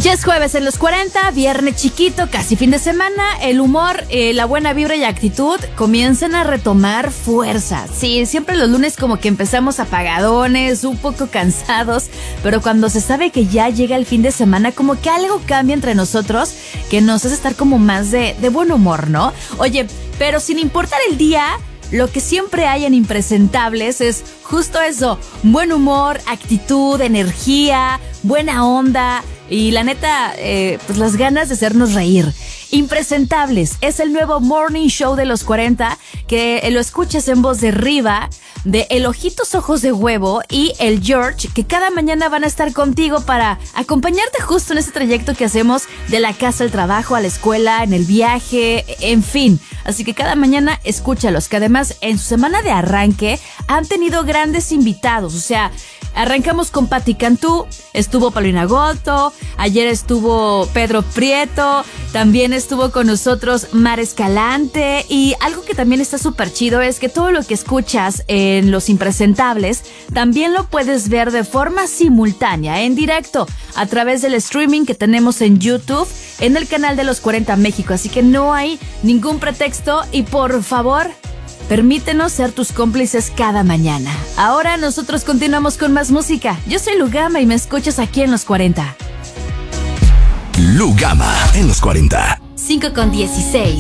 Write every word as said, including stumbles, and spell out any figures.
Ya es jueves en los cuarenta, viernes chiquito, casi fin de semana. El humor, eh, la buena vibra y actitud comienzan a retomar fuerza. Sí, siempre los lunes como que empezamos apagadones, un poco cansados, pero cuando se sabe que ya llega el fin de semana, como que algo cambia entre nosotros que nos hace estar como más de, de buen humor, ¿no? Oye, pero sin importar el día, lo que siempre hay en Impresentables es justo eso: buen humor, actitud, energía, buena onda y la neta, eh, pues las ganas de hacernos reír. Impresentables es el nuevo morning show de los cuarenta, que lo escuchas en voz de Riva, de El Ojitos Ojos de Huevo y el George, que cada mañana van a estar contigo para acompañarte justo en ese trayecto que hacemos de la casa al trabajo, a la escuela, en el viaje, en fin. Así que cada mañana escúchalos, que además en su semana de arranque han tenido grandes invitados. O sea, arrancamos con Pati Cantú, estuvo Paulina Goto, ayer estuvo Pedro Prieto, también estuvo con nosotros Mar Escalante, y algo que también está súper chido es que todo lo que escuchas en Los Impresentables también lo puedes ver de forma simultánea, en directo, a través del streaming que tenemos en YouTube, en el canal de Los cuarenta México. Así que no hay ningún pretexto y por favor, permítenos ser tus cómplices cada mañana. Ahora nosotros continuamos con más música. Yo soy Lugama y me escuchas aquí en Los cuarenta. Lugama en Los cuarenta. cinco con dieciséis.